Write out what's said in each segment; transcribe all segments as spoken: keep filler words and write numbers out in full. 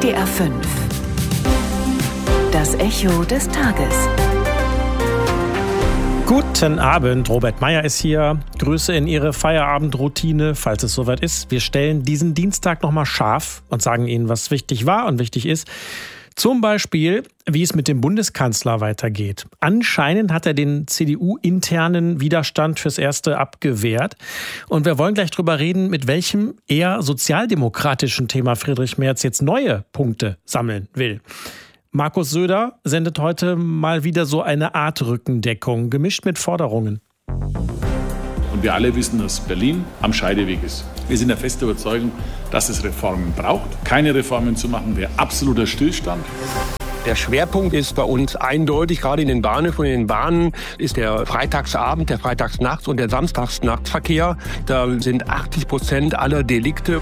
D R fünf. Das Echo des Tages. Guten Abend, Robert Meyer ist hier. Grüße in Ihre Feierabendroutine, falls es soweit ist. Wir stellen diesen Dienstag nochmal scharf und sagen Ihnen, was wichtig war und wichtig ist. Zum Beispiel, wie es mit dem Bundeskanzler weitergeht. Anscheinend hat er den C D U-internen Widerstand fürs Erste abgewehrt. Und wir wollen gleich drüber reden, mit welchem eher sozialdemokratischen Thema Friedrich Merz jetzt neue Punkte sammeln will. Markus Söder sendet heute mal wieder so eine Art Rückendeckung, gemischt mit Forderungen. Und wir alle wissen, dass Berlin am Scheideweg ist. Wir sind der festen Überzeugung, dass es Reformen braucht. Keine Reformen zu machen, wäre absoluter Stillstand. Der Schwerpunkt ist bei uns eindeutig, gerade in den Bahnhöfen und in den Bahnen ist der Freitagsabend, der Freitagsnachts- und der Samstagsnachtverkehr. Da sind achtzig Prozent aller Delikte.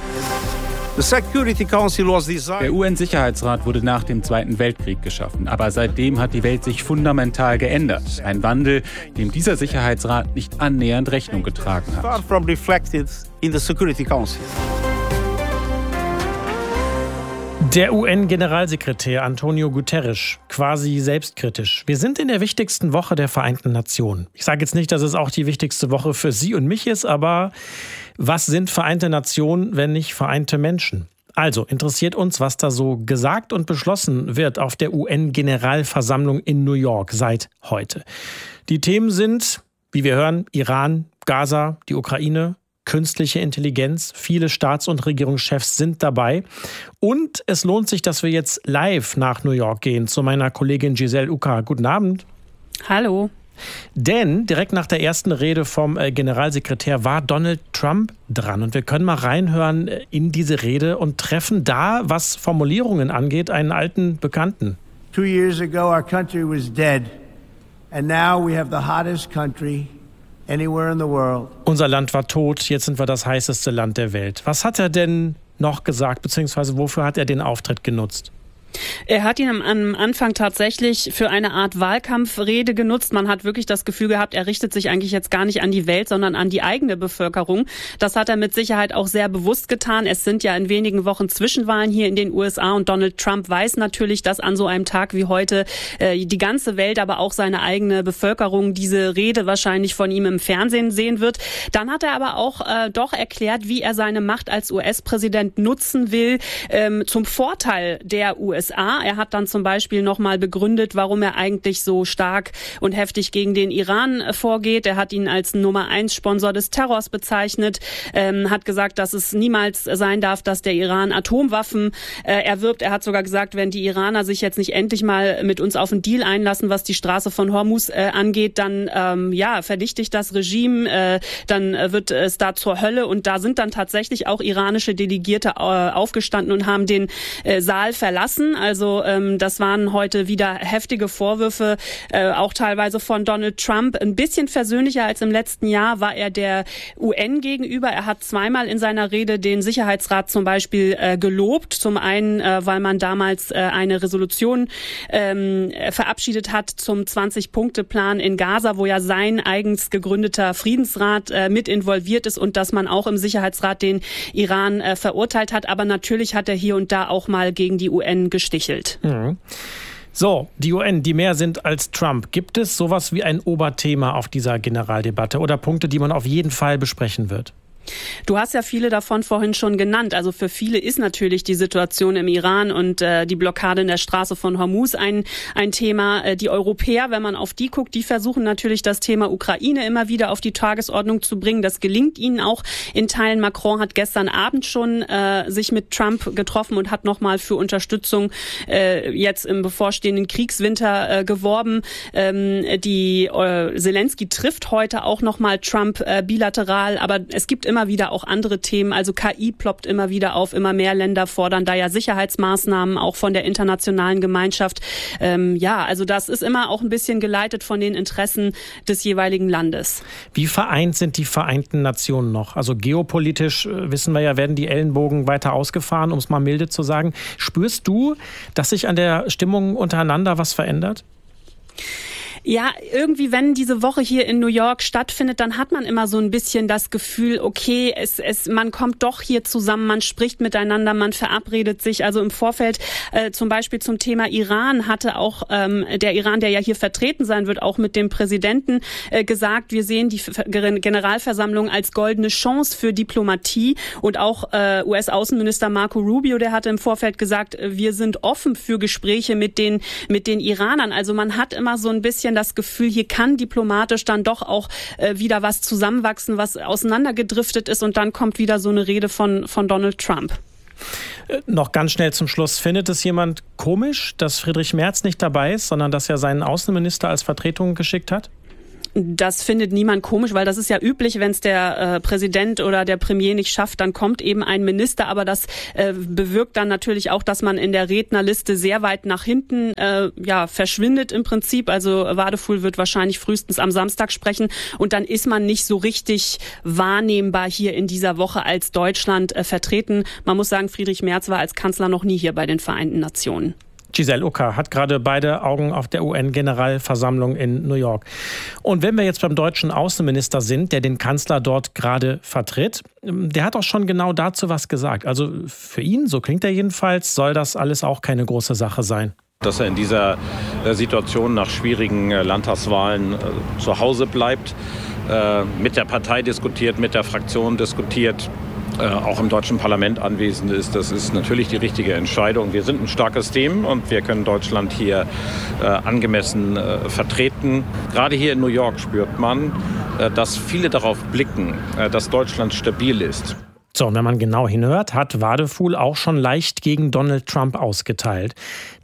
Der U N-Sicherheitsrat wurde nach dem Zweiten Weltkrieg geschaffen, aber seitdem hat die Welt sich fundamental geändert. Ein Wandel, dem dieser Sicherheitsrat nicht annähernd Rechnung getragen hat. Der U N-Generalsekretär Antonio Guterres, quasi selbstkritisch. Wir sind in der wichtigsten Woche der Vereinten Nationen. Ich sage jetzt nicht, dass es auch die wichtigste Woche für Sie und mich ist, aber was sind Vereinte Nationen, wenn nicht vereinte Menschen? Also interessiert uns, was da so gesagt und beschlossen wird auf der U N-Generalversammlung in New York seit heute. Die Themen sind, wie wir hören, Iran, Gaza, die Ukraine, künstliche Intelligenz. Viele Staats- und Regierungschefs sind dabei. Und es lohnt sich, dass wir jetzt live nach New York gehen zu meiner Kollegin Giselle Uka. Guten Abend. Hallo. Denn direkt nach der ersten Rede vom Generalsekretär war Donald Trump dran. Und wir können mal reinhören in diese Rede und treffen da, was Formulierungen angeht, einen alten Bekannten. Two years ago our country was dead. And now we have the hottest country anywhere in the world. Unser Land war tot, jetzt sind wir das heißeste Land der Welt. Was hat er denn noch gesagt, beziehungsweise wofür hat er den Auftritt genutzt? Er hat ihn am Anfang tatsächlich für eine Art Wahlkampfrede genutzt. Man hat wirklich das Gefühl gehabt, er richtet sich eigentlich jetzt gar nicht an die Welt, sondern an die eigene Bevölkerung. Das hat er mit Sicherheit auch sehr bewusst getan. Es sind ja in wenigen Wochen Zwischenwahlen hier in den U S A und Donald Trump weiß natürlich, dass an so einem Tag wie heute äh, die ganze Welt, aber auch seine eigene Bevölkerung diese Rede wahrscheinlich von ihm im Fernsehen sehen wird. Dann hat er aber auch äh, doch erklärt, wie er seine Macht als U S-Präsident nutzen will, ähm, zum Vorteil der U S A. Er hat dann zum Beispiel nochmal begründet, warum er eigentlich so stark und heftig gegen den Iran vorgeht. Er hat ihn als Nummer eins Sponsor des Terrors bezeichnet, ähm, hat gesagt, dass es niemals sein darf, dass der Iran Atomwaffen äh, erwirbt. Er hat sogar gesagt, wenn die Iraner sich jetzt nicht endlich mal mit uns auf einen Deal einlassen, was die Straße von Hormuz äh, angeht, dann ähm, ja, verdichte ich das Regime, äh, dann wird es da zur Hölle. Und da sind dann tatsächlich auch iranische Delegierte äh, aufgestanden und haben den äh, Saal verlassen. Also ähm, das waren heute wieder heftige Vorwürfe, äh, auch teilweise von Donald Trump. Ein bisschen versöhnlicher als im letzten Jahr war er der U N gegenüber. Er hat zweimal in seiner Rede den Sicherheitsrat zum Beispiel äh, gelobt. Zum einen, äh, weil man damals äh, eine Resolution ähm, verabschiedet hat zum zwanzig-Punkte-Plan in Gaza, wo ja sein eigens gegründeter Friedensrat äh, mit involviert ist und dass man auch im Sicherheitsrat den Iran äh, verurteilt hat. Aber natürlich hat er hier und da auch mal gegen die U N gestichelt. Mhm. So, die U N, die mehr sind als Trump. Gibt es sowas wie ein Oberthema auf dieser Generaldebatte oder Punkte, die man auf jeden Fall besprechen wird? Du hast ja viele davon vorhin schon genannt. Also für viele ist natürlich die Situation im Iran und äh, die Blockade in der Straße von Hormuz ein, ein Thema. Äh, die Europäer, wenn man auf die guckt, die versuchen natürlich das Thema Ukraine immer wieder auf die Tagesordnung zu bringen. Das gelingt ihnen auch in Teilen. Macron hat gestern Abend schon äh, sich mit Trump getroffen und hat nochmal für Unterstützung äh, jetzt im bevorstehenden Kriegswinter äh, geworben. Ähm, die äh, Zelensky trifft heute auch nochmal Trump äh, bilateral, aber es gibt immer wieder auch andere Themen. Also K I ploppt immer wieder auf. Immer mehr Länder fordern da ja Sicherheitsmaßnahmen, auch von der internationalen Gemeinschaft. Ähm, ja, also das ist immer auch ein bisschen geleitet von den Interessen des jeweiligen Landes. Wie vereint sind die Vereinten Nationen noch? Also geopolitisch, wissen wir ja, werden die Ellenbogen weiter ausgefahren, um es mal milde zu sagen. Spürst du, dass sich an der Stimmung untereinander was verändert? Ja, irgendwie, wenn diese Woche hier in New York stattfindet, dann hat man immer so ein bisschen das Gefühl, okay, es, es, man kommt doch hier zusammen, man spricht miteinander, man verabredet sich. Also im Vorfeld äh, zum Beispiel zum Thema Iran hatte auch ähm, der Iran, der ja hier vertreten sein wird, auch mit dem Präsidenten äh, gesagt, wir sehen die Generalversammlung als goldene Chance für Diplomatie. Und auch äh, U S-Außenminister Marco Rubio, der hatte im Vorfeld gesagt, wir sind offen für Gespräche mit den, mit den Iranern. Also man hat immer so ein bisschen das Gefühl, hier kann diplomatisch dann doch auch äh, wieder was zusammenwachsen, was auseinandergedriftet ist, und dann kommt wieder so eine Rede von, von Donald Trump. Äh, noch ganz schnell zum Schluss. Findet es jemand komisch, dass Friedrich Merz nicht dabei ist, sondern dass er seinen Außenminister als Vertretung geschickt hat? Das findet niemand komisch, weil das ist ja üblich, wenn es der äh, Präsident oder der Premier nicht schafft, dann kommt eben ein Minister. Aber das äh, bewirkt dann natürlich auch, dass man in der Rednerliste sehr weit nach hinten äh, ja verschwindet im Prinzip. Also Wadefuhl wird wahrscheinlich frühestens am Samstag sprechen, und dann ist man nicht so richtig wahrnehmbar hier in dieser Woche als Deutschland äh, vertreten. Man muss sagen, Friedrich Merz war als Kanzler noch nie hier bei den Vereinten Nationen. Giselle Ucker hat gerade beide Augen auf der U N-Generalversammlung in New York. Und wenn wir jetzt beim deutschen Außenminister sind, der den Kanzler dort gerade vertritt, der hat auch schon genau dazu was gesagt. Also für ihn, so klingt er jedenfalls, soll das alles auch keine große Sache sein. Dass er in dieser Situation nach schwierigen Landtagswahlen zu Hause bleibt, mit der Partei diskutiert, mit der Fraktion diskutiert, auch im deutschen Parlament anwesend ist. Das ist natürlich die richtige Entscheidung. Wir sind ein starkes Team und wir können Deutschland hier äh, angemessen äh, vertreten. Gerade hier in New York spürt man, äh, dass viele darauf blicken, äh, dass Deutschland stabil ist. So, und wenn man genau hinhört, hat Wadefuhl auch schon leicht gegen Donald Trump ausgeteilt.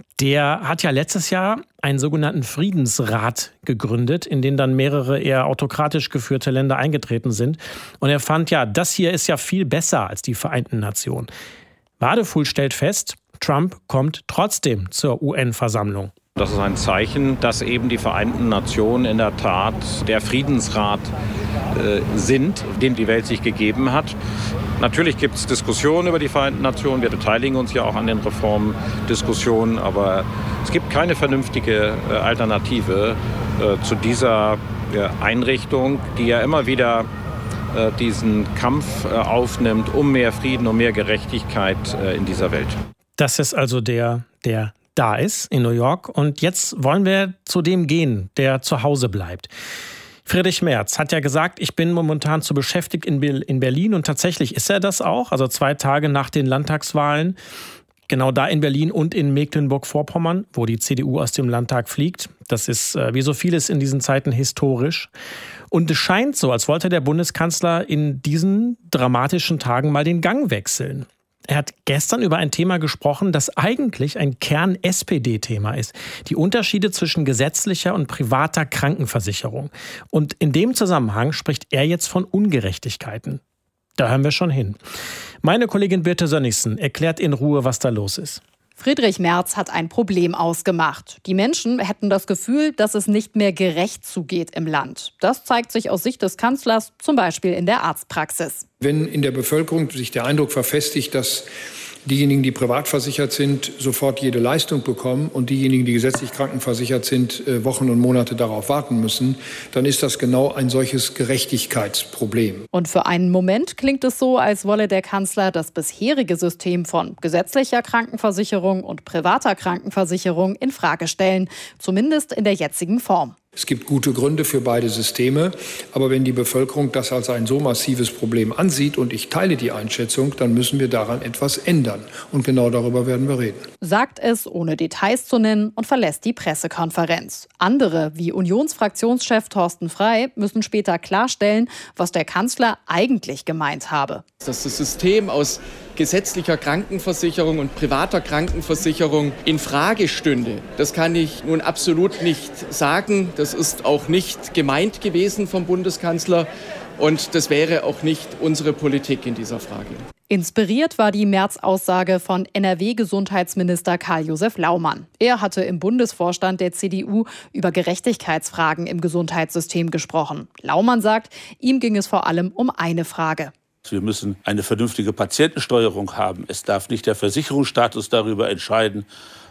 Der hat ja letztes Jahr einen sogenannten Friedensrat gegründet, in den dann mehrere eher autokratisch geführte Länder eingetreten sind. Und er fand, ja, das hier ist ja viel besser als die Vereinten Nationen. Wadefuhl stellt fest, Trump kommt trotzdem zur U N-Versammlung. Das ist ein Zeichen, dass eben die Vereinten Nationen in der Tat der Friedensrat äh, sind, den die Welt sich gegeben hat. Natürlich gibt es Diskussionen über die Vereinten Nationen. Wir beteiligen uns ja auch an den Reformdiskussionen. Aber es gibt keine vernünftige äh, Alternative äh, zu dieser äh, Einrichtung, die ja immer wieder äh, diesen Kampf äh, aufnimmt um mehr Frieden, um mehr Gerechtigkeit äh, in dieser Welt. Das ist also der, der da ist in New York. Und jetzt wollen wir zu dem gehen, der zu Hause bleibt. Friedrich Merz hat ja gesagt, ich bin momentan zu beschäftigt in Berlin, und tatsächlich ist er das auch. Also zwei Tage nach den Landtagswahlen, genau da in Berlin und in Mecklenburg-Vorpommern, wo die C D U aus dem Landtag fliegt. Das ist wie so vieles in diesen Zeiten historisch. Und es scheint so, als wollte der Bundeskanzler in diesen dramatischen Tagen mal den Gang wechseln. Er hat gestern über ein Thema gesprochen, das eigentlich ein Kern-S P D-Thema ist. Die Unterschiede zwischen gesetzlicher und privater Krankenversicherung. Und in dem Zusammenhang spricht er jetzt von Ungerechtigkeiten. Da hören wir schon hin. Meine Kollegin Birte Sönnigsen erklärt in Ruhe, was da los ist. Friedrich Merz hat ein Problem ausgemacht. Die Menschen hätten das Gefühl, dass es nicht mehr gerecht zugeht im Land. Das zeigt sich aus Sicht des Kanzlers zum Beispiel in der Arztpraxis. Wenn in der Bevölkerung sich der Eindruck verfestigt, dass diejenigen, die privat versichert sind, sofort jede Leistung bekommen und diejenigen, die gesetzlich krankenversichert sind, Wochen und Monate darauf warten müssen, dann ist das genau ein solches Gerechtigkeitsproblem. Und für einen Moment klingt es so, als wolle der Kanzler das bisherige System von gesetzlicher Krankenversicherung und privater Krankenversicherung in Frage stellen, zumindest in der jetzigen Form. Es gibt gute Gründe für beide Systeme, aber wenn die Bevölkerung das als ein so massives Problem ansieht, und ich teile die Einschätzung, dann müssen wir daran etwas ändern. Und genau darüber werden wir reden. Sagt es, ohne Details zu nennen, und verlässt die Pressekonferenz. Andere, wie Unionsfraktionschef Thorsten Frey, müssen später klarstellen, was der Kanzler eigentlich gemeint habe. Dass das System aus gesetzlicher Krankenversicherung und privater Krankenversicherung in Frage stünde, das kann ich nun absolut nicht sagen. Das ist auch nicht gemeint gewesen vom Bundeskanzler, und das wäre auch nicht unsere Politik in dieser Frage. Inspiriert war die Merz-Aussage von N R W-Gesundheitsminister Karl-Josef Laumann. Er hatte im Bundesvorstand der C D U über Gerechtigkeitsfragen im Gesundheitssystem gesprochen. Laumann sagt, ihm ging es vor allem um eine Frage. Wir müssen eine vernünftige Patientensteuerung haben. Es darf nicht der Versicherungsstatus darüber entscheiden,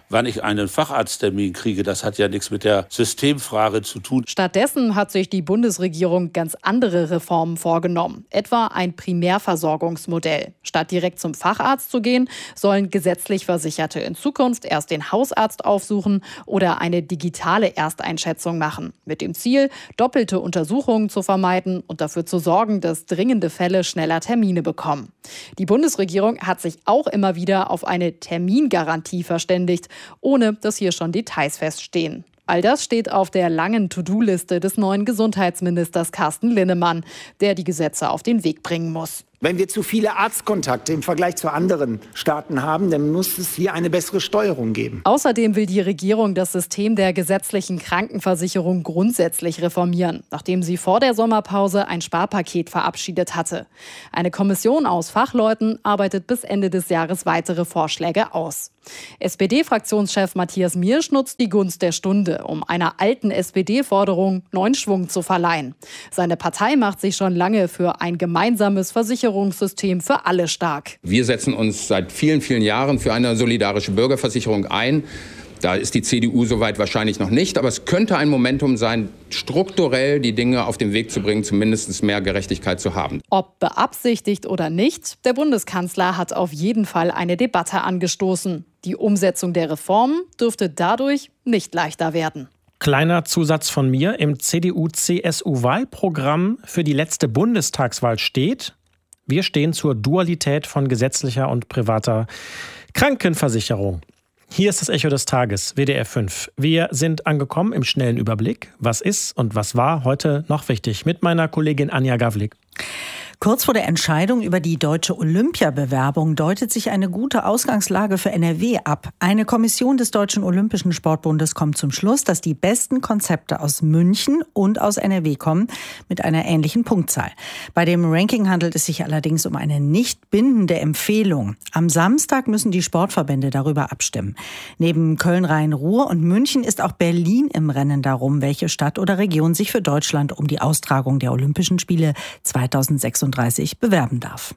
wann ich einen Facharzttermin kriege. Das hat ja nichts mit der Systemfrage zu tun. Stattdessen hat sich die Bundesregierung ganz andere Reformen vorgenommen. Etwa ein Primärversorgungsmodell. Statt direkt zum Facharzt zu gehen, sollen gesetzlich Versicherte in Zukunft erst den Hausarzt aufsuchen oder eine digitale Ersteinschätzung machen. Mit dem Ziel, doppelte Untersuchungen zu vermeiden und dafür zu sorgen, dass dringende Fälle schneller Termine bekommen. Die Bundesregierung hat sich auch immer wieder auf eine Termingarantie verständigt, ohne dass hier schon Details feststehen. All das steht auf der langen To-Do-Liste des neuen Gesundheitsministers Carsten Linnemann, der die Gesetze auf den Weg bringen muss. Wenn wir zu viele Arztkontakte im Vergleich zu anderen Staaten haben, dann muss es hier eine bessere Steuerung geben. Außerdem will die Regierung das System der gesetzlichen Krankenversicherung grundsätzlich reformieren, nachdem sie vor der Sommerpause ein Sparpaket verabschiedet hatte. Eine Kommission aus Fachleuten arbeitet bis Ende des Jahres weitere Vorschläge aus. S P D-Fraktionschef Matthias Miersch nutzt die Gunst der Stunde, um einer alten S P D-Forderung neuen Schwung zu verleihen. Seine Partei macht sich schon lange für ein gemeinsames Versicherungssystem für alle stark. Wir setzen uns seit vielen, vielen Jahren für eine solidarische Bürgerversicherung ein. Da ist die C D U soweit wahrscheinlich noch nicht, aber es könnte ein Momentum sein, strukturell die Dinge auf den Weg zu bringen, zumindest mehr Gerechtigkeit zu haben. Ob beabsichtigt oder nicht, der Bundeskanzler hat auf jeden Fall eine Debatte angestoßen. Die Umsetzung der Reformen dürfte dadurch nicht leichter werden. Kleiner Zusatz von mir. Im C D U-C S U-Wahlprogramm für die letzte Bundestagswahl steht: Wir stehen zur Dualität von gesetzlicher und privater Krankenversicherung. Hier ist das Echo des Tages, W D R fünf. Wir sind angekommen im schnellen Überblick. Was ist und was war heute noch wichtig? Mit meiner Kollegin Anja Gawlik. Kurz vor der Entscheidung über die deutsche Olympiabewerbung deutet sich eine gute Ausgangslage für N R W ab. Eine Kommission des Deutschen Olympischen Sportbundes kommt zum Schluss, dass die besten Konzepte aus München und aus N R W kommen, mit einer ähnlichen Punktzahl. Bei dem Ranking handelt es sich allerdings um eine nicht bindende Empfehlung. Am Samstag müssen die Sportverbände darüber abstimmen. Neben Köln-Rhein-Ruhr und München ist auch Berlin im Rennen darum, welche Stadt oder Region sich für Deutschland um die Austragung der Olympischen Spiele zweitausendsechsunddreißig bewerben darf.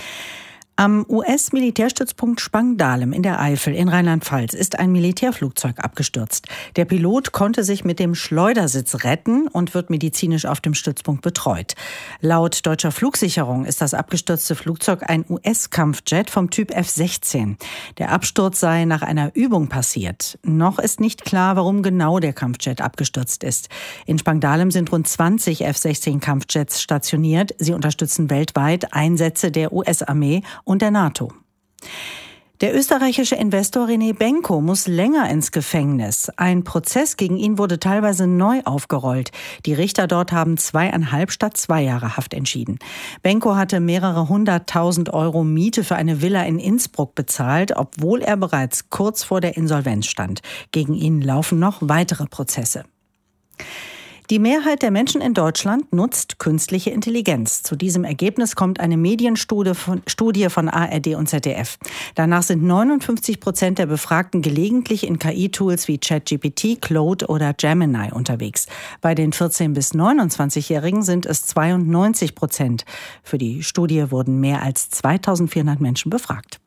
Am U S-Militärstützpunkt Spangdahlem in der Eifel in Rheinland-Pfalz ist ein Militärflugzeug abgestürzt. Der Pilot konnte sich mit dem Schleudersitz retten und wird medizinisch auf dem Stützpunkt betreut. Laut deutscher Flugsicherung ist das abgestürzte Flugzeug ein U S-Kampfjet vom Typ F sechzehn. Der Absturz sei nach einer Übung passiert. Noch ist nicht klar, warum genau der Kampfjet abgestürzt ist. In Spangdahlem sind rund zwanzig F sechzehn Kampfjets stationiert. Sie unterstützen weltweit Einsätze der U S-Armee und der NATO. Der österreichische Investor René Benko muss länger ins Gefängnis. Ein Prozess gegen ihn wurde teilweise neu aufgerollt. Die Richter dort haben zweieinhalb statt zwei Jahre Haft entschieden. Benko hatte mehrere hunderttausend Euro Miete für eine Villa in Innsbruck bezahlt, obwohl er bereits kurz vor der Insolvenz stand. Gegen ihn laufen noch weitere Prozesse. Die Mehrheit der Menschen in Deutschland nutzt künstliche Intelligenz. Zu diesem Ergebnis kommt eine Medienstudie von, Studie von A R D und Z D F. Danach sind neunundfünfzig Prozent der Befragten gelegentlich in K I-Tools wie ChatGPT, Claude oder Gemini unterwegs. Bei den vierzehn- bis neunundzwanzigjährigen sind es zweiundneunzig Prozent. Für die Studie wurden mehr als zweitausendvierhundert Menschen befragt.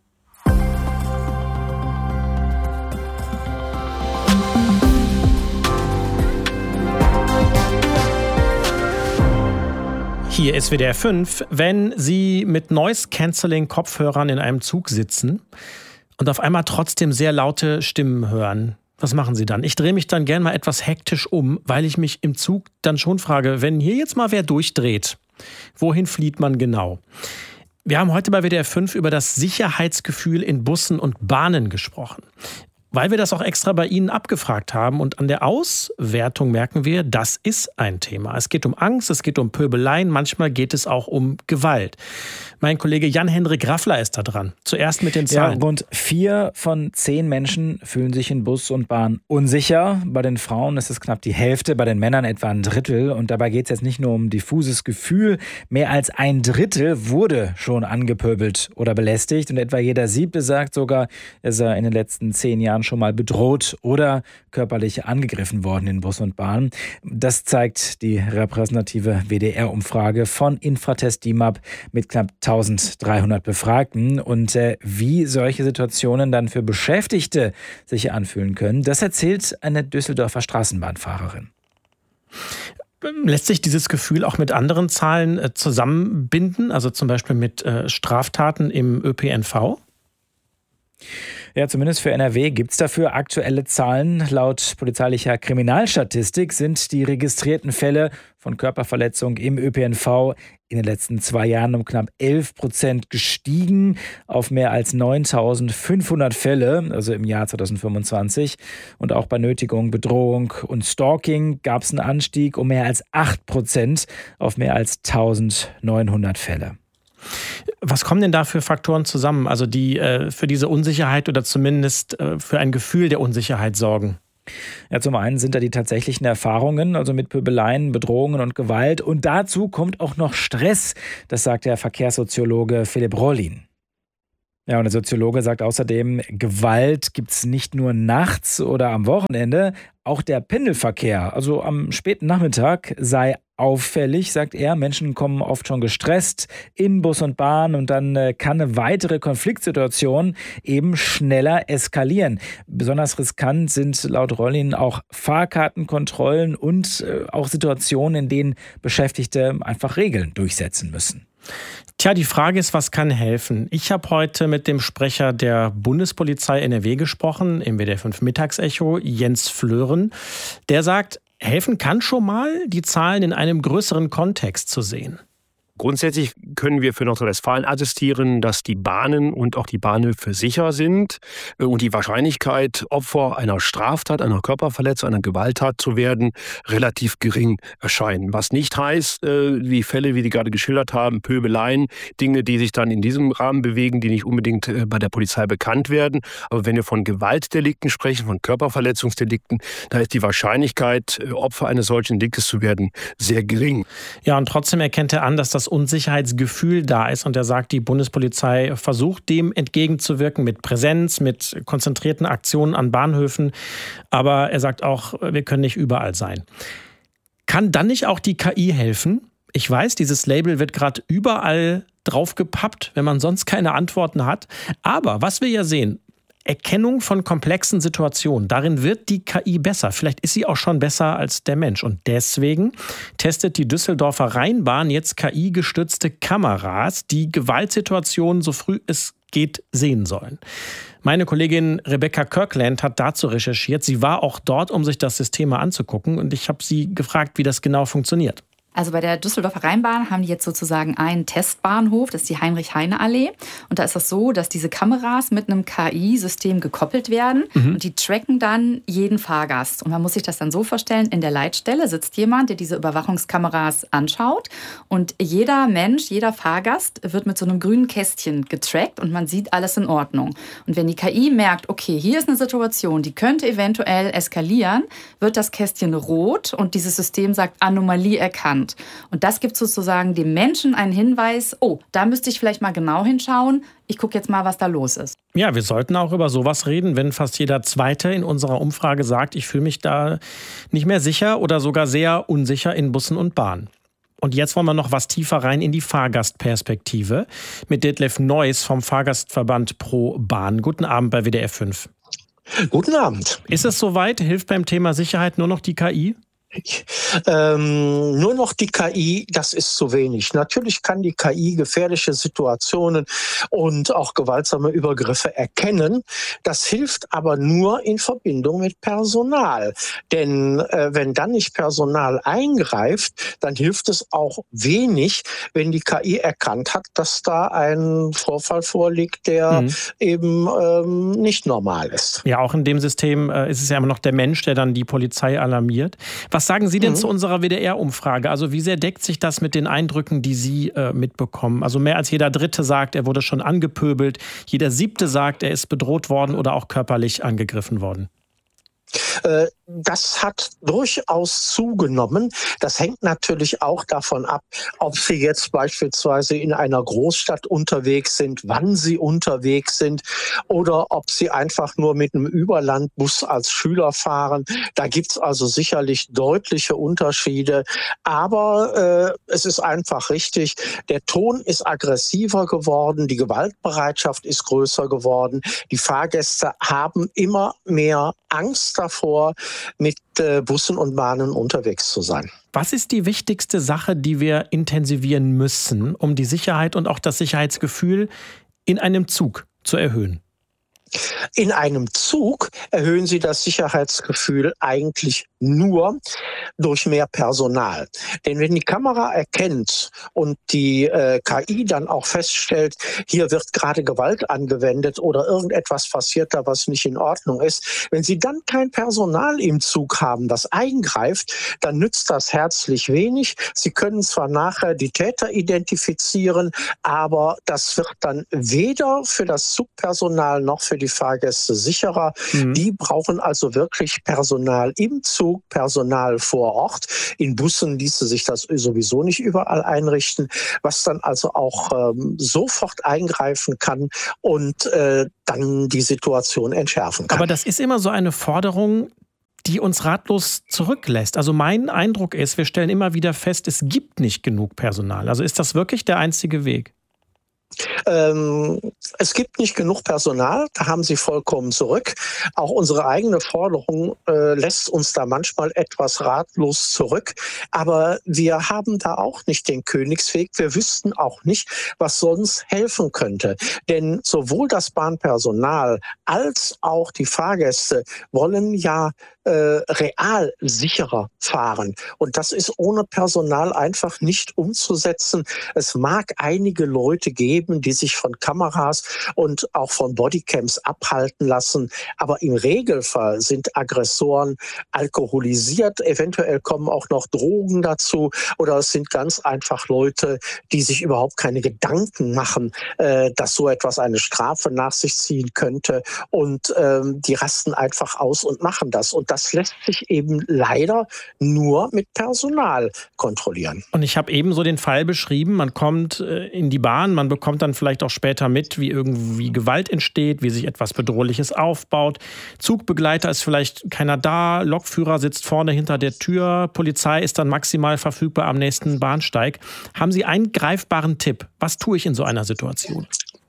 Hier ist W D R fünf. Wenn Sie mit Noise-Canceling-Kopfhörern in einem Zug sitzen und auf einmal trotzdem sehr laute Stimmen hören, was machen Sie dann? Ich drehe mich dann gern mal etwas hektisch um, weil ich mich im Zug dann schon frage, wenn hier jetzt mal wer durchdreht, wohin flieht man genau? Wir haben heute bei W D R fünf über das Sicherheitsgefühl in Bussen und Bahnen gesprochen. Weil wir das auch extra bei Ihnen abgefragt haben und an der Auswertung merken wir, das ist ein Thema. Es geht um Angst, es geht um Pöbeleien, manchmal geht es auch um Gewalt. Mein Kollege Jan-Hendrik Raffler ist da dran. Zuerst mit den Zahlen. Ja, rund vier von zehn Menschen fühlen sich in Bus und Bahn unsicher. Bei den Frauen ist es knapp die Hälfte, bei den Männern etwa ein Drittel. Und dabei geht es jetzt nicht nur um diffuses Gefühl. Mehr als ein Drittel wurde schon angepöbelt oder belästigt. Und etwa jeder Siebte sagt sogar, dass er in den letzten zehn Jahren Jahren schon mal bedroht oder körperlich angegriffen worden in Bus und Bahn. Das zeigt die repräsentative W D R-Umfrage von Infratest D I M A P mit knapp dreizehnhundert Befragten. Und äh, wie solche Situationen dann für Beschäftigte sich anfühlen können, das erzählt eine Düsseldorfer Straßenbahnfahrerin. Lässt sich dieses Gefühl auch mit anderen Zahlen äh, zusammenbinden, also zum Beispiel mit äh, Straftaten im Ö P N V? Ja, zumindest für N R W gibt es dafür aktuelle Zahlen. Laut polizeilicher Kriminalstatistik sind die registrierten Fälle von Körperverletzung im Ö P N V in den letzten zwei Jahren um knapp elf Prozent gestiegen auf mehr als neuntausendfünfhundert Fälle, also im Jahr zweitausendfünfundzwanzig. Und auch bei Nötigung, Bedrohung und Stalking gab es einen Anstieg um mehr als acht Prozent auf mehr als eintausendneunhundert Fälle. Was kommen denn da für Faktoren zusammen, also die äh, für diese Unsicherheit oder zumindest äh, für ein Gefühl der Unsicherheit sorgen? Ja, zum einen sind da die tatsächlichen Erfahrungen, also mit Pöbeleien, Bedrohungen und Gewalt. Und dazu kommt auch noch Stress, das sagt der Verkehrssoziologe Philipp Rollin. Ja, und der Soziologe sagt außerdem, Gewalt gibt es nicht nur nachts oder am Wochenende, auch der Pendelverkehr, also am späten Nachmittag, sei auffällig, sagt er. Menschen kommen oft schon gestresst in Bus und Bahn und dann äh, kann eine weitere Konfliktsituation eben schneller eskalieren. Besonders riskant sind laut Rollin auch Fahrkartenkontrollen und äh, auch Situationen, in denen Beschäftigte einfach Regeln durchsetzen müssen. Tja, die Frage ist, was kann helfen? Ich habe heute mit dem Sprecher der Bundespolizei N R W gesprochen, im W D R fünf Mittagsecho, Jens Flören. Der sagt, helfen kann schon mal, die Zahlen in einem größeren Kontext zu sehen. Grundsätzlich können wir für Nordrhein-Westfalen attestieren, dass die Bahnen und auch die Bahnhöfe sicher sind und die Wahrscheinlichkeit, Opfer einer Straftat, einer Körperverletzung, einer Gewalttat zu werden, relativ gering erscheinen. Was nicht heißt, die Fälle, wie die gerade geschildert haben, Pöbeleien, Dinge, die sich dann in diesem Rahmen bewegen, die nicht unbedingt bei der Polizei bekannt werden. Aber wenn wir von Gewaltdelikten sprechen, von Körperverletzungsdelikten, da ist die Wahrscheinlichkeit, Opfer eines solchen Deliktes zu werden, sehr gering. Ja, und trotzdem erkennt er an, dass das Unsicherheitsgefühl da ist und er sagt, die Bundespolizei versucht dem entgegenzuwirken mit Präsenz, mit konzentrierten Aktionen an Bahnhöfen, aber er sagt auch, wir können nicht überall sein. Kann dann nicht auch die K I helfen? Ich weiß, dieses Label wird gerade überall draufgepappt, wenn man sonst keine Antworten hat, aber was wir ja sehen, Erkennung von komplexen Situationen. Darin wird die K I besser. Vielleicht ist sie auch schon besser als der Mensch. Und deswegen testet die Düsseldorfer Rheinbahn jetzt K I-gestützte Kameras, die Gewaltsituationen so früh es geht sehen sollen. Meine Kollegin Rebecca Kirkland hat dazu recherchiert. Sie war auch dort, um sich das System mal anzugucken. Und ich habe sie gefragt, wie das genau funktioniert. Also bei der Düsseldorfer Rheinbahn haben die jetzt sozusagen einen Testbahnhof, das ist die Heinrich-Heine-Allee. Und da ist das so, dass diese Kameras mit einem K I-System gekoppelt werden mhm. und die tracken dann jeden Fahrgast. Und man muss sich das dann so vorstellen, in der Leitstelle sitzt jemand, der diese Überwachungskameras anschaut. Und jeder Mensch, jeder Fahrgast wird mit so einem grünen Kästchen getrackt und man sieht alles in Ordnung. Und wenn die K I merkt, okay, hier ist eine Situation, die könnte eventuell eskalieren, wird das Kästchen rot und dieses System sagt Anomalie erkannt. Und das gibt sozusagen dem Menschen einen Hinweis, oh, da müsste ich vielleicht mal genau hinschauen. Ich gucke jetzt mal, was da los ist. Ja, wir sollten auch über sowas reden, wenn fast jeder Zweite in unserer Umfrage sagt, ich fühle mich da nicht mehr sicher oder sogar sehr unsicher in Bussen und Bahnen. Und jetzt wollen wir noch was tiefer rein in die Fahrgastperspektive mit Detlef Neuss vom Fahrgastverband Pro Bahn. Guten Abend bei W D R fünf. Guten Abend. Ist es soweit? Hilft beim Thema Sicherheit nur noch die K I? Ähm, nur noch die K I, das ist zu wenig. Natürlich kann die K I gefährliche Situationen und auch gewaltsame Übergriffe erkennen. Das hilft aber nur in Verbindung mit Personal. Denn äh, wenn dann nicht Personal eingreift, dann hilft es auch wenig, wenn die K I erkannt hat, dass da ein Vorfall vorliegt, der mhm. eben ähm, nicht normal ist. Ja, auch in dem System äh, ist es ja immer noch der Mensch, der dann die Polizei alarmiert. Was sagen Sie denn mhm. zu unserer W D R-Umfrage? Also wie sehr deckt sich das mit den Eindrücken, die Sie äh, mitbekommen? Also mehr als jeder Dritte sagt, er wurde schon angepöbelt. Jeder Siebte sagt, er ist bedroht worden oder auch körperlich angegriffen worden. Das hat durchaus zugenommen. Das hängt natürlich auch davon ab, ob Sie jetzt beispielsweise in einer Großstadt unterwegs sind, wann Sie unterwegs sind oder ob Sie einfach nur mit einem Überlandbus als Schüler fahren. Da gibt es also sicherlich deutliche Unterschiede. Aber äh, es ist einfach richtig, der Ton ist aggressiver geworden, die Gewaltbereitschaft ist größer geworden. Die Fahrgäste haben immer mehr Angst davor, mit äh, Bussen und Bahnen unterwegs zu sein. Was ist die wichtigste Sache, die wir intensivieren müssen, um die Sicherheit und auch das Sicherheitsgefühl in einem Zug zu erhöhen? In einem Zug erhöhen Sie das Sicherheitsgefühl eigentlich nur durch mehr Personal. Denn wenn die Kamera erkennt und die äh, K I dann auch feststellt, hier wird gerade Gewalt angewendet oder irgendetwas passiert da, was nicht in Ordnung ist, wenn Sie dann kein Personal im Zug haben, das eingreift, dann nützt das herzlich wenig. Sie können zwar nachher die Täter identifizieren, aber das wird dann weder für das Zugpersonal noch für die Fahrgäste sicherer. Mhm. Die brauchen also wirklich Personal im Zug, Personal vor Ort. In Bussen ließe sich das sowieso nicht überall einrichten, was dann also auch ähm, sofort eingreifen kann und äh, dann die Situation entschärfen kann. Aber das ist immer so eine Forderung, die uns ratlos zurücklässt. Also mein Eindruck ist, wir stellen immer wieder fest, es gibt nicht genug Personal. Also ist das wirklich der einzige Weg? Ähm, es gibt nicht genug Personal, da haben Sie vollkommen zurück. Auch unsere eigene Forderung äh, lässt uns da manchmal etwas ratlos zurück. Aber wir haben da auch nicht den Königsweg. Wir wüssten auch nicht, was sonst helfen könnte. Denn sowohl das Bahnpersonal als auch die Fahrgäste wollen ja äh, real sicherer fahren. Und das ist ohne Personal einfach nicht umzusetzen. Es mag einige Leute geben, die sich von Kameras und auch von Bodycams abhalten lassen. Aber im Regelfall sind Aggressoren alkoholisiert. Eventuell kommen auch noch Drogen dazu. Oder es sind ganz einfach Leute, die sich überhaupt keine Gedanken machen, äh, dass so etwas eine Strafe nach sich ziehen könnte. Und ähm, die rasten einfach aus und machen das. Und das lässt sich eben leider nur mit Personal kontrollieren. Und ich habe eben so den Fall beschrieben, man kommt äh, in die Bahn, man bekommt dann vielleicht auch später mit, wie irgendwie Gewalt entsteht, wie sich etwas Bedrohliches aufbaut. Zugbegleiter ist vielleicht keiner da, Lokführer sitzt vorne hinter der Tür, Polizei ist dann maximal verfügbar am nächsten Bahnsteig. Haben Sie einen greifbaren Tipp? Was tue ich in so einer Situation?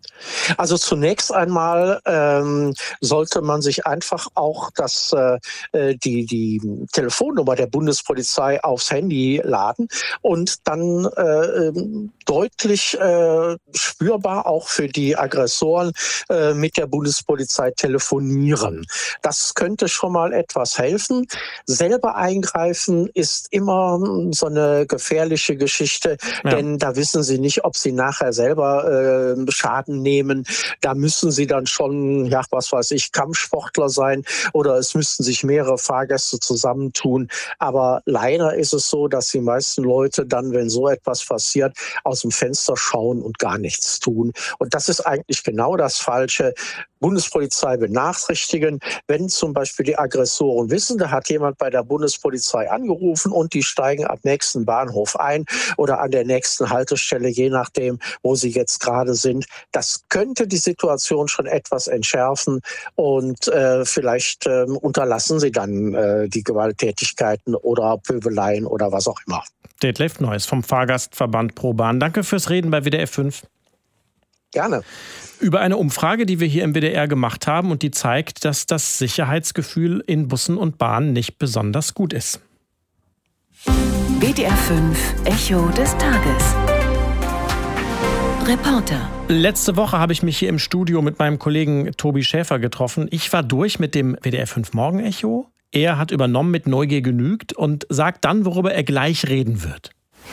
Also zunächst einmal ähm, sollte man sich einfach auch das, äh, die, die Telefonnummer der Bundespolizei aufs Handy laden und dann äh, deutlich äh, spürbar auch für die Aggressoren äh, mit der Bundespolizei telefonieren. Das könnte schon mal etwas helfen. Selber eingreifen ist immer so eine gefährliche Geschichte, ja. Denn da wissen Sie nicht, ob Sie nachher selber äh, Schaden nehmen. Nehmen. Da müssen Sie dann schon, ja, was weiß ich, Kampfsportler sein oder es müssten sich mehrere Fahrgäste zusammentun. Aber leider ist es so, dass die meisten Leute dann, wenn so etwas passiert, aus dem Fenster schauen und gar nichts tun. Und das ist eigentlich genau das Falsche. Bundespolizei benachrichtigen, wenn zum Beispiel die Aggressoren wissen, da hat jemand bei der Bundespolizei angerufen und die steigen am nächsten Bahnhof ein oder an der nächsten Haltestelle, je nachdem, wo sie jetzt gerade sind. Das könnte die Situation schon etwas entschärfen und äh, vielleicht äh, unterlassen sie dann äh, die Gewalttätigkeiten oder Pöbeleien oder was auch immer. Detlef Neuss vom Fahrgastverband ProBahn. Danke fürs Reden bei W D R fünf. Gerne. Über eine Umfrage, die wir hier im W D R gemacht haben und die zeigt, dass das Sicherheitsgefühl in Bussen und Bahnen nicht besonders gut ist. W D R fünf Echo des Tages. Reporter. Letzte Woche habe ich mich hier im Studio mit meinem Kollegen Tobi Schäfer getroffen. Ich war durch mit dem W D R fünf Morgen Echo. Er hat übernommen mit Neugier genügt und sagt dann, worüber er gleich reden wird.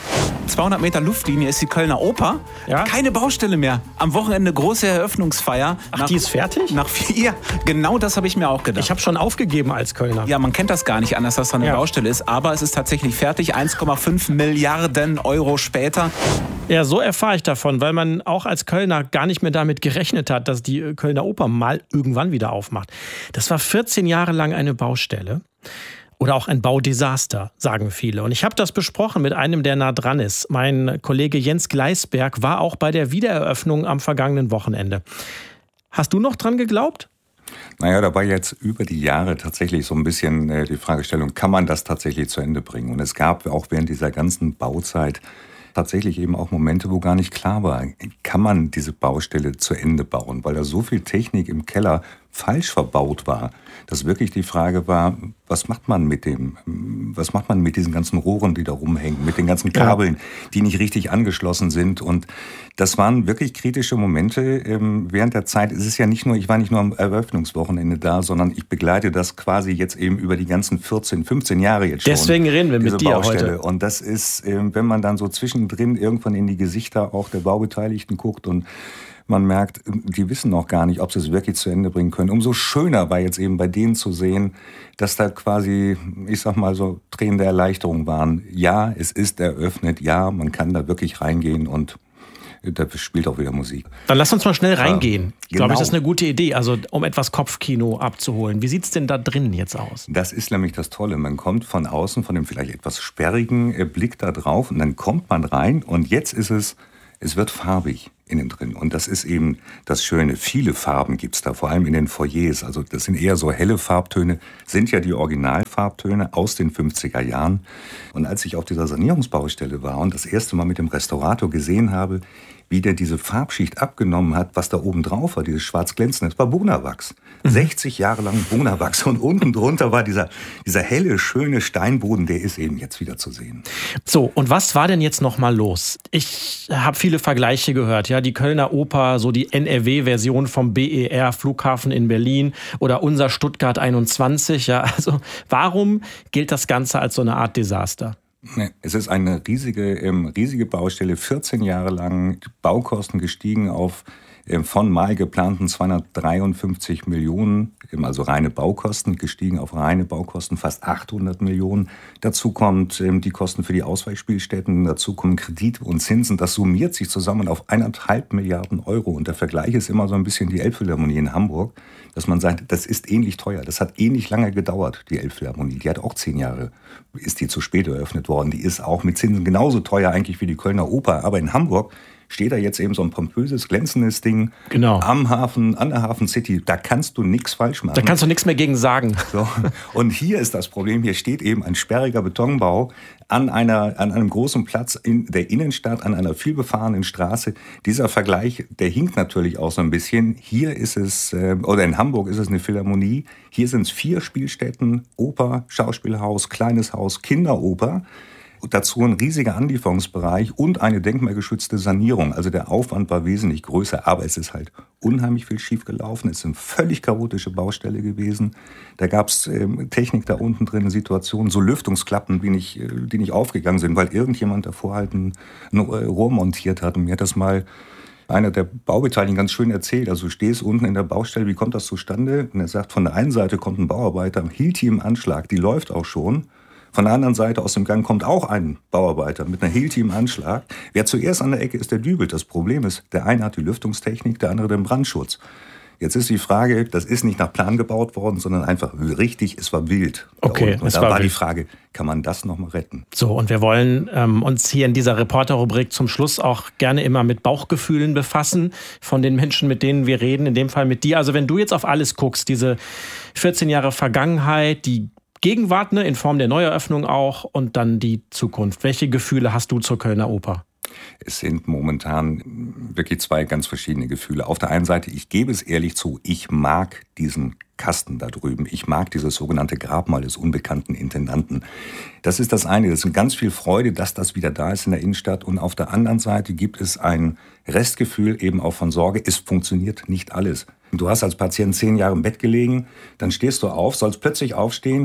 zweihundert Meter Luftlinie ist die Kölner Oper. Ja? Keine Baustelle mehr. Am Wochenende große Eröffnungsfeier. Ach, nach, die ist fertig? Nach vier. Genau das habe ich mir auch gedacht. Ich habe schon aufgegeben als Kölner. Ja, man kennt das gar nicht anders, dass da eine ja. Baustelle ist. Aber es ist tatsächlich fertig. eins Komma fünf Milliarden Euro später. Ja, so erfahre ich davon, weil man auch als Kölner gar nicht mehr damit gerechnet hat, dass die Kölner Oper mal irgendwann wieder aufmacht. Das war vierzehn Jahre lang eine Baustelle. Oder auch ein Baudesaster, sagen viele. Und ich habe das besprochen mit einem, der nah dran ist. Mein Kollege Jens Gleisberg war auch bei der Wiedereröffnung am vergangenen Wochenende. Hast du noch dran geglaubt? Naja, da war jetzt über die Jahre tatsächlich so ein bisschen äh, die Fragestellung, kann man das tatsächlich zu Ende bringen? Und es gab auch während dieser ganzen Bauzeit tatsächlich eben auch Momente, wo gar nicht klar war, kann man diese Baustelle zu Ende bauen, weil da so viel Technik im Keller falsch verbaut war, dass wirklich die Frage war, was macht man mit dem, was macht man mit diesen ganzen Rohren, die da rumhängen, mit den ganzen Kabeln, ja. die nicht richtig angeschlossen sind. Und das waren wirklich kritische Momente ähm, während der Zeit. Es ist ja nicht nur, ich war nicht nur am Eröffnungswochenende da, sondern ich begleite das quasi jetzt eben über die ganzen vierzehn, fünfzehn Jahre jetzt schon. Deswegen reden wir mit dir Baustelle. heute. Und das ist, ähm, wenn man dann so zwischendrin irgendwann in die Gesichter auch der Baubeteiligten guckt und man merkt, die wissen noch gar nicht, ob sie es wirklich zu Ende bringen können. Umso schöner war jetzt eben bei denen zu sehen, dass da quasi, ich sag mal so, Tränen der Erleichterung waren. Ja, es ist eröffnet. Ja, man kann da wirklich reingehen und da spielt auch wieder Musik. Dann lass uns mal schnell reingehen. Ja, ich glaube, genau. das ist eine gute Idee, also um etwas Kopfkino abzuholen. Wie sieht's denn da drin jetzt aus? Das ist nämlich das Tolle. Man kommt von außen, von dem vielleicht etwas sperrigen Blick da drauf und dann kommt man rein und jetzt ist es, es wird farbig innen drin. Und das ist eben das Schöne. Viele Farben gibt's da, vor allem in den Foyers. Also das sind eher so helle Farbtöne, sind ja die Originalfarbtöne aus den fünfziger Jahren. Und als ich auf dieser Sanierungsbaustelle war und das erste Mal mit dem Restaurator gesehen habe, wie der diese Farbschicht abgenommen hat, was da oben drauf war, dieses schwarz glänzende, das war Bonawachs. Mhm. sechzig Jahre lang Bonawachs. Und unten drunter war dieser, dieser helle, schöne Steinboden, der ist eben jetzt wieder zu sehen. So, und was war denn jetzt noch mal los? Ich habe viele Vergleiche gehört, ja, die Kölner Oper, so die N R W-Version vom B E R-Flughafen in Berlin oder unser Stuttgart einundzwanzig, ja, also warum gilt das Ganze als so eine Art Desaster? Es ist eine riesige, ähm, riesige Baustelle, vierzehn Jahre lang, Baukosten gestiegen auf ähm, von mal geplanten zweihundertdreiundfünfzig Millionen, ähm, also reine Baukosten, gestiegen auf reine Baukosten fast achthundert Millionen. Dazu kommt ähm, die Kosten für die Ausweichspielstätten, dazu kommen Kredite und Zinsen. Das summiert sich zusammen auf eineinhalb Milliarden Euro. Und der Vergleich ist immer so ein bisschen die Elbphilharmonie in Hamburg, dass man sagt, das ist ähnlich teuer. Das hat ähnlich lange gedauert, die Elbphilharmonie. Die hat auch zehn Jahre, ist die zu spät eröffnet worden. Die ist auch mit Zinsen genauso teuer eigentlich wie die Kölner Oper. Aber in Hamburg steht da jetzt eben so ein pompöses, glänzendes Ding genau. am Hafen, an der Hafen City. Da kannst du nichts falsch machen. Da kannst du nichts mehr gegen sagen. So. Und hier ist das Problem, hier steht eben ein sperriger Betonbau an, einer, an einem großen Platz in der Innenstadt, an einer vielbefahrenen Straße. Dieser Vergleich, der hinkt natürlich auch so ein bisschen. Hier ist es, oder in Hamburg ist es eine Philharmonie. Hier sind es vier Spielstätten, Oper, Schauspielhaus, kleines Haus, Kinderoper. Dazu ein riesiger Anlieferungsbereich und eine denkmalgeschützte Sanierung. Also der Aufwand war wesentlich größer, aber es ist halt unheimlich viel schiefgelaufen. Es ist eine völlig chaotische Baustelle gewesen. Da gab es ähm, Technik da unten drin, Situationen, so Lüftungsklappen, die nicht, die nicht aufgegangen sind, weil irgendjemand davor halt ein, ein Rohr montiert hat. Und mir hat das mal einer der Baubeteiligten ganz schön erzählt. Also du stehst unten in der Baustelle, wie kommt das zustande? Und er sagt, von der einen Seite kommt ein Bauarbeiter, hielt die im Anschlag, die läuft auch schon. Von der anderen Seite aus dem Gang kommt auch ein Bauarbeiter mit einer Hilti im Anschlag. Wer zuerst an der Ecke ist, der dübelt. Das Problem ist, der eine hat die Lüftungstechnik, der andere den Brandschutz. Jetzt ist die Frage, das ist nicht nach Plan gebaut worden, sondern einfach richtig, es war wild. Okay, und es da war war wild. die Frage, kann man das noch mal retten? So, und wir wollen ähm, uns hier in dieser Reporterrubrik zum Schluss auch gerne immer mit Bauchgefühlen befassen von den Menschen, mit denen wir reden, in dem Fall mit dir. Also wenn du jetzt auf alles guckst, diese vierzehn Jahre Vergangenheit, die Gegenwart, ne, in Form der Neueröffnung auch und dann die Zukunft. Welche Gefühle hast du zur Kölner Oper? Es sind momentan wirklich zwei ganz verschiedene Gefühle. Auf der einen Seite, ich gebe es ehrlich zu, ich mag diesen Kasten da drüben. Ich mag dieses sogenannte Grabmal des unbekannten Intendanten. Das ist das eine. Das ist ganz viel Freude, dass das wieder da ist in der Innenstadt. Und auf der anderen Seite gibt es ein Restgefühl eben auch von Sorge. Es funktioniert nicht alles. Du hast als Patient zehn Jahre im Bett gelegen, dann stehst du auf, sollst plötzlich aufstehen,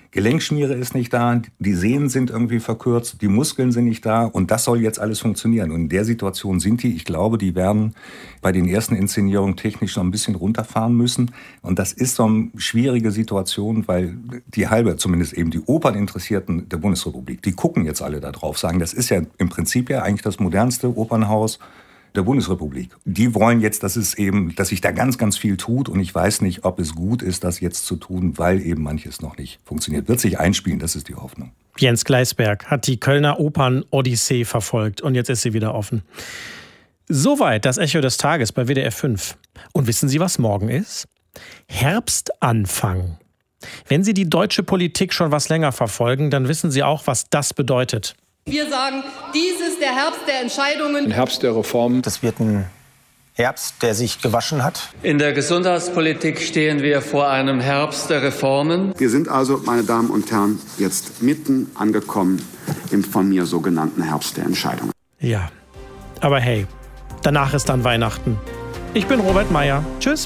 Gelenkschmiere ist nicht da, die Sehnen sind irgendwie verkürzt, die Muskeln sind nicht da und das soll jetzt alles funktionieren. Und in der Situation sind die, ich glaube, die werden bei den ersten Inszenierungen technisch noch ein bisschen runterfahren müssen. Und das ist so eine schwierige Situation, weil die halbe, zumindest eben die Operninteressierten der Bundesrepublik, die gucken jetzt alle da drauf, sagen, das ist ja im Prinzip ja eigentlich das modernste Opernhaus der Bundesrepublik. Die wollen jetzt, dass es eben, dass sich da ganz, ganz viel tut und ich weiß nicht, ob es gut ist, das jetzt zu tun, weil eben manches noch nicht funktioniert. Wird sich einspielen, das ist die Hoffnung. Jens Gleisberg hat die Kölner Opern-Odyssee verfolgt und jetzt ist sie wieder offen. Soweit das Echo des Tages bei W D R fünf. Und wissen Sie, was morgen ist? Herbstanfang. Wenn Sie die deutsche Politik schon was länger verfolgen, dann wissen Sie auch, was das bedeutet. Wir sagen, dies ist der Herbst der Entscheidungen. Ein Herbst der Reformen. Das wird ein Herbst, der sich gewaschen hat. In der Gesundheitspolitik stehen wir vor einem Herbst der Reformen. Wir sind also, meine Damen und Herren, jetzt mitten angekommen im von mir sogenannten Herbst der Entscheidungen. Ja, aber hey, danach ist dann Weihnachten. Ich bin Robert Meyer. Tschüss.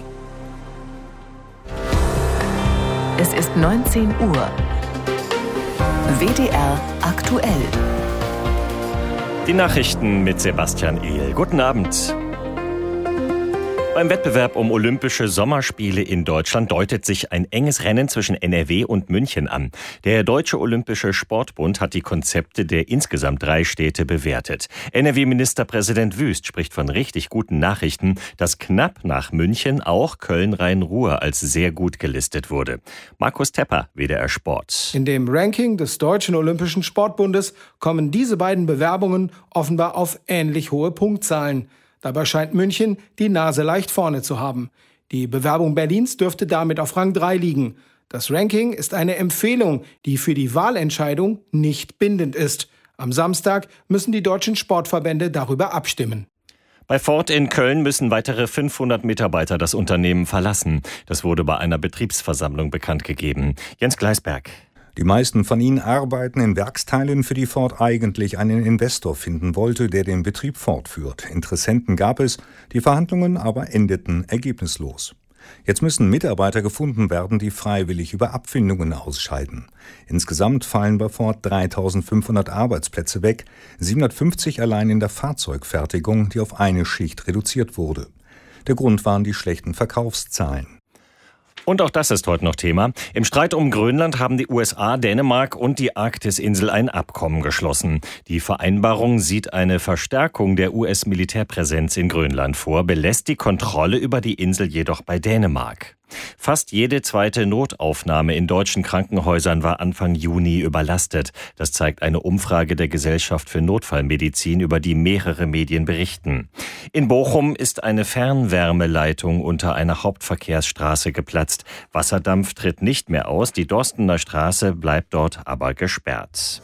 Es ist neunzehn Uhr. W D R aktuell. Die Nachrichten mit Sebastian Ehl. Guten Abend. Beim Wettbewerb um Olympische Sommerspiele in Deutschland deutet sich ein enges Rennen zwischen N R W und München an. Der Deutsche Olympische Sportbund hat die Konzepte der insgesamt drei Städte bewertet. N R W-Ministerpräsident Wüst spricht von richtig guten Nachrichten, dass knapp nach München auch Köln-Rhein-Ruhr als sehr gut gelistet wurde. Markus Tepper, W D R Sport. In dem Ranking des Deutschen Olympischen Sportbundes kommen diese beiden Bewerbungen offenbar auf ähnlich hohe Punktzahlen. Dabei scheint München die Nase leicht vorne zu haben. Die Bewerbung Berlins dürfte damit auf Rang drei liegen. Das Ranking ist eine Empfehlung, die für die Wahlentscheidung nicht bindend ist. Am Samstag müssen die deutschen Sportverbände darüber abstimmen. Bei Ford in Köln müssen weitere fünfhundert Mitarbeiter das Unternehmen verlassen. Das wurde bei einer Betriebsversammlung bekannt gegeben. Jens Gleisberg. Die meisten von ihnen arbeiten in Werksteilen, für die Ford eigentlich einen Investor finden wollte, der den Betrieb fortführt. Interessenten gab es, die Verhandlungen aber endeten ergebnislos. Jetzt müssen Mitarbeiter gefunden werden, die freiwillig über Abfindungen ausscheiden. Insgesamt fallen bei Ford dreitausendfünfhundert Arbeitsplätze weg, siebenhundertfünfzig allein in der Fahrzeugfertigung, die auf eine Schicht reduziert wurde. Der Grund waren die schlechten Verkaufszahlen. Und auch das ist heute noch Thema. Im Streit um Grönland haben die U S A, Dänemark und die Arktisinsel ein Abkommen geschlossen. Die Vereinbarung sieht eine Verstärkung der U S-Militärpräsenz in Grönland vor, belässt die Kontrolle über die Insel jedoch bei Dänemark. Fast jede zweite Notaufnahme in deutschen Krankenhäusern war Anfang Juni überlastet. Das zeigt eine Umfrage der Gesellschaft für Notfallmedizin, über die mehrere Medien berichten. In Bochum ist eine Fernwärmeleitung unter einer Hauptverkehrsstraße geplatzt. Wasserdampf tritt nicht mehr aus, die Dorstener Straße bleibt dort aber gesperrt.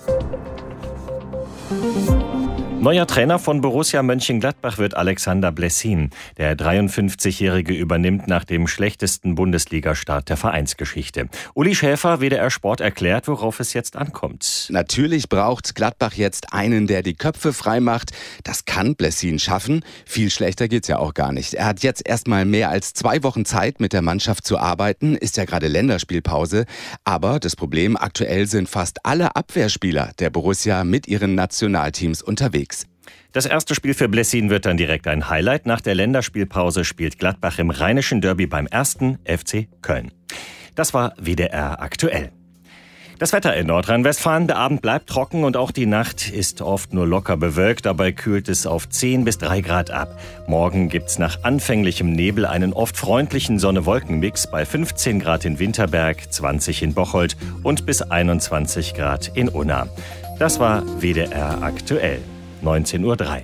Neuer Trainer von Borussia Mönchengladbach wird Alexander Blessin. Der dreiundfünfzigjährige übernimmt nach dem schlechtesten Bundesligastart der Vereinsgeschichte. Uli Schäfer, W D R Sport, erklärt, worauf es jetzt ankommt. Natürlich braucht Gladbach jetzt einen, der die Köpfe frei macht. Das kann Blessin schaffen. Viel schlechter geht's ja auch gar nicht. Er hat jetzt erstmal mehr als zwei Wochen Zeit, mit der Mannschaft zu arbeiten. Ist ja gerade Länderspielpause. Aber das Problem, aktuell sind fast alle Abwehrspieler der Borussia mit ihren Nationalteams unterwegs. Das erste Spiel für Blessin wird dann direkt ein Highlight. Nach der Länderspielpause spielt Gladbach im Rheinischen Derby beim ersten F C Köln. Das war W D R aktuell. Das Wetter in Nordrhein-Westfalen. Der Abend bleibt trocken und auch die Nacht ist oft nur locker bewölkt. Dabei kühlt es auf zehn bis drei Grad ab. Morgen gibt's nach anfänglichem Nebel einen oft freundlichen Sonne-Wolken-Mix bei fünfzehn Grad in Winterberg, zwanzig in Bocholt und bis einundzwanzig Grad in Unna. Das war W D R aktuell. neunzehn Uhr drei.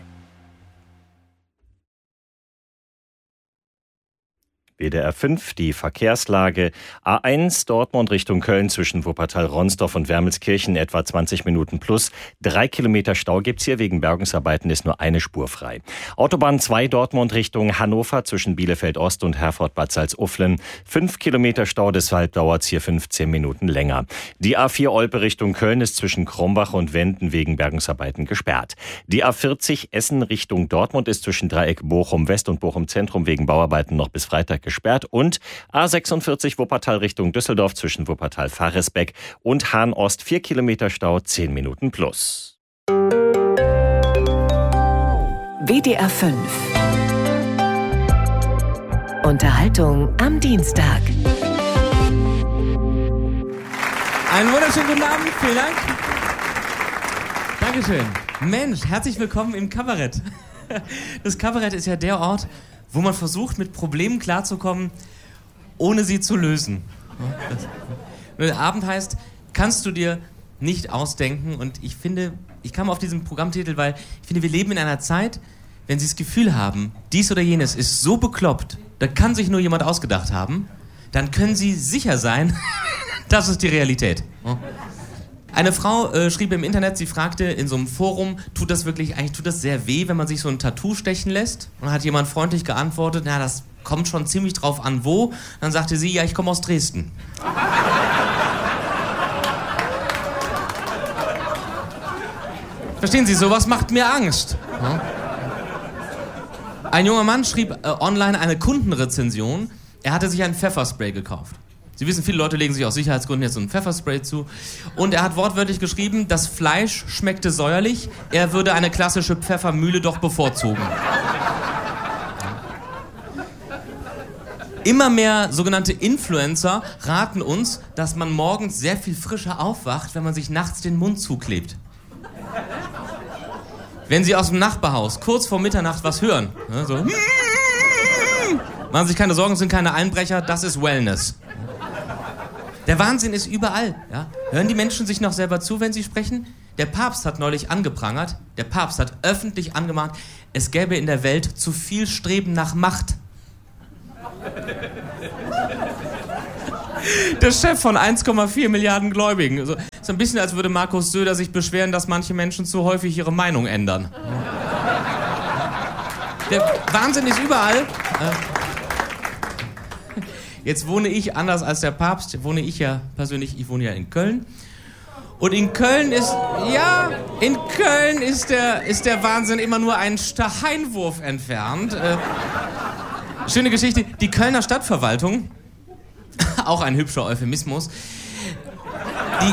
W D R fünf, die Verkehrslage. A eins Dortmund Richtung Köln zwischen Wuppertal-Ronsdorf und Wermelskirchen etwa zwanzig Minuten plus. Drei Kilometer Stau gibt's hier. Wegen Bergungsarbeiten ist nur eine Spur frei. Autobahn zwei Dortmund Richtung Hannover zwischen Bielefeld-Ost und Herford-Bad Salzuflen. Fünf Kilometer Stau, deshalb dauert's hier fünfzehn Minuten länger. Die A vier Olpe Richtung Köln ist zwischen Krombach und Wenden wegen Bergungsarbeiten gesperrt. Die A vierzig Essen Richtung Dortmund ist zwischen Dreieck Bochum West und Bochum Zentrum wegen Bauarbeiten noch bis Freitag gesperrt und A sechsundvierzig Wuppertal Richtung Düsseldorf zwischen Wuppertal-Faresbeck und Hahn-Ost vier Kilometer Stau, zehn Minuten plus. W D R fünf. Unterhaltung am Dienstag. Einen wunderschönen guten Abend, vielen Dank. Dankeschön. Mensch, herzlich willkommen im Kabarett. Das Kabarett ist ja der Ort, wo man versucht, mit Problemen klarzukommen, ohne sie zu lösen. Der Abend heißt, kannst du dir nicht ausdenken. Und ich finde, ich kam auf diesen Programmtitel, weil ich finde, wir leben in einer Zeit, wenn Sie das Gefühl haben, dies oder jenes ist so bekloppt, da kann sich nur jemand ausgedacht haben, dann können Sie sicher sein, das ist die Realität. Eine Frau äh, schrieb im Internet, sie fragte in so einem Forum, tut das wirklich, eigentlich tut das sehr weh, wenn man sich so ein Tattoo stechen lässt? Und dann hat jemand freundlich geantwortet, na, das kommt schon ziemlich drauf an, wo. Dann sagte sie, ja, ich komme aus Dresden. Verstehen Sie, sowas macht mir Angst. Ja? Ein junger Mann schrieb äh, online eine Kundenrezension. Er hatte sich ein Pfefferspray gekauft. Sie wissen, viele Leute legen sich aus Sicherheitsgründen jetzt so ein Pfefferspray zu. Und er hat wortwörtlich geschrieben, das Fleisch schmeckte säuerlich. Er würde eine klassische Pfeffermühle doch bevorzugen. Immer mehr sogenannte Influencer raten uns, dass man morgens sehr viel frischer aufwacht, wenn man sich nachts den Mund zuklebt. Wenn Sie aus dem Nachbarhaus kurz vor Mitternacht was hören, ne, so, machen Sie sich keine Sorgen, es sind keine Einbrecher, das ist Wellness. Der Wahnsinn ist überall. Ja? Hören die Menschen sich noch selber zu, wenn sie sprechen? Der Papst hat neulich angeprangert, der Papst hat öffentlich angemahnt, es gäbe in der Welt zu viel Streben nach Macht. Der Chef von eins Komma vier Milliarden Gläubigen. Also, ist ein bisschen, als würde Markus Söder sich beschweren, dass manche Menschen zu häufig ihre Meinung ändern. Der Wahnsinn ist überall. Jetzt wohne ich, anders als der Papst, wohne ich ja persönlich, ich wohne ja in Köln. Und in Köln ist, ja, in Köln ist der, ist der Wahnsinn immer nur ein Steinwurf entfernt. Äh, schöne Geschichte, die Kölner Stadtverwaltung, auch ein hübscher Euphemismus, die,